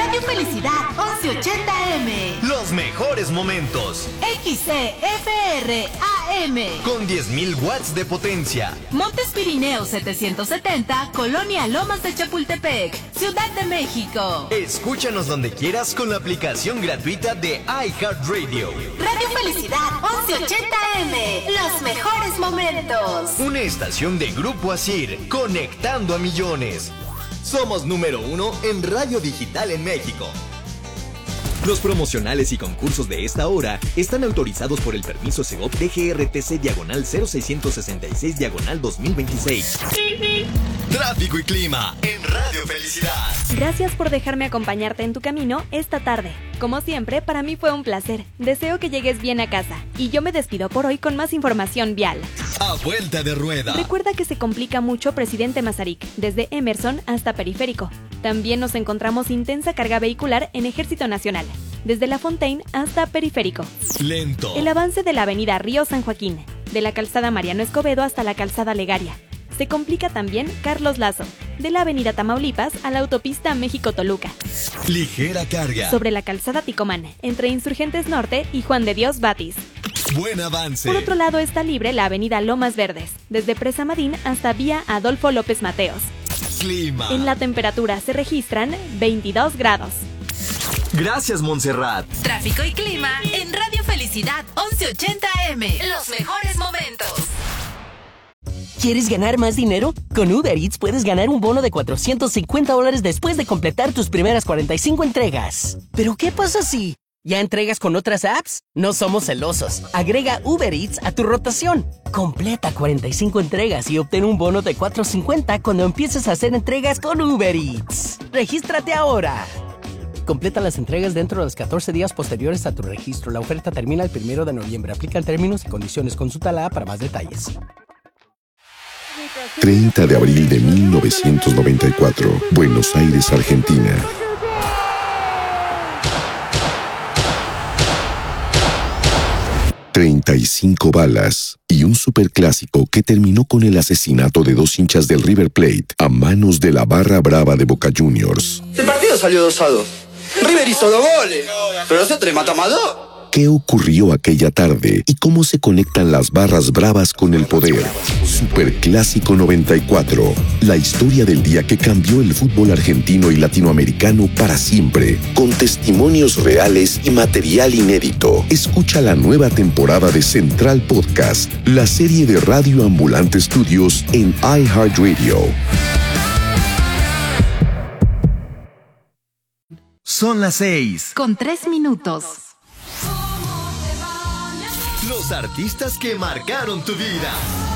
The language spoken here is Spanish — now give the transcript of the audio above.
Radio Felicidad 1180M. Los mejores momentos. XCFR AM. Con 10.000 watts de potencia. Montes Pirineos 770, Colonia Lomas de Chapultepec, Ciudad de México. Escúchanos donde quieras con la aplicación gratuita de iHeartRadio. Radio Felicidad 1180M. Los mejores momentos. Una estación de Grupo Asir, conectando a millones. Somos número 1 en radio digital en México. Los promocionales y concursos de esta hora están autorizados por el permiso Segov DGRTC/0666/2026. Tráfico y clima en Radio Felicidad. Gracias por dejarme acompañarte en tu camino esta tarde. Como siempre, para mí fue un placer. Deseo que llegues bien a casa. Y yo me despido por hoy con más información vial. A vuelta de rueda. Recuerda que se complica mucho Presidente Mazarik, desde Emerson hasta Periférico. También nos encontramos intensa carga vehicular en Ejército Nacional, desde La Fontaine hasta Periférico. Lento. El avance de la avenida Río San Joaquín, de la calzada Mariano Escobedo hasta la calzada Legaria. Se complica también Carlos Lazo, de la avenida Tamaulipas a la autopista México-Toluca. Ligera carga. Sobre la calzada Ticomán, entre Insurgentes Norte y Juan de Dios Batis. Buen avance. Por otro lado está libre la avenida Lomas Verdes, desde Presa Madín hasta vía Adolfo López Mateos. Clima. En la temperatura se registran 22 grados. Gracias, Montserrat. Tráfico y clima en Radio Felicidad 1180M. Los mejores momentos. ¿Quieres ganar más dinero? Con Uber Eats puedes ganar un bono de $450 después de completar tus primeras 45 entregas. ¿Pero qué pasa si ya entregas con otras apps? No somos celosos. Agrega Uber Eats a tu rotación. Completa 45 entregas y obtén un bono de $450 cuando empieces a hacer entregas con Uber Eats. ¡Regístrate ahora! Completa las entregas dentro de los 14 días posteriores a tu registro. La oferta termina el 1 de noviembre. Aplican términos y condiciones. Consulta la app para más detalles. 30 de abril de 1994, Buenos Aires, Argentina. «35 balas» y un superclásico que terminó con el asesinato de 2 hinchas del River Plate a manos de la barra brava de Boca Juniors. El partido salió 2-2. River hizo 2 goles, pero nosotros matamos a 2. ¿Qué ocurrió aquella tarde y cómo se conectan las barras bravas con el poder? Superclásico 94. La historia del día que cambió el fútbol argentino y latinoamericano para siempre. Con testimonios reales y material inédito. Escucha la nueva temporada de Central Podcast, la serie de Radio Ambulante Studios en iHeartRadio. Son las 6. Con 3 minutos. Los artistas que marcaron tu vida.